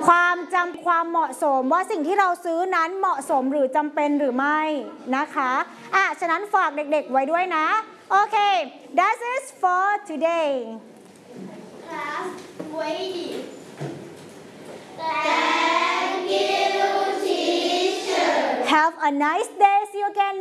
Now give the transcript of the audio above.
ความจำความเหมาะสมว่าสิ่งที่เราซื้อนั้นเหมาะสมหรือจำเป็นหรือไม่นะคะฉะนั้นฝากเด็กๆไว้ด้วยนะโอเค That's it for today Class waiting Thank you teacher Have a nice day see you again